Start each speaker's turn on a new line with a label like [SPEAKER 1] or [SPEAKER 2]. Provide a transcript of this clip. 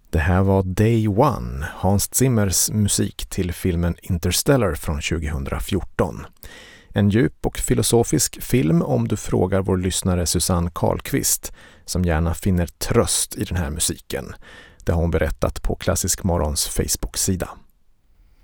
[SPEAKER 1] Det här var Day One, Hans Zimmers musik till filmen Interstellar från 2014. En djup och filosofisk film om du frågar vår lyssnare Susanne Karlqvist, som gärna finner tröst i den här musiken. Det har hon berättat på Klassisk Morgons Facebook-sida.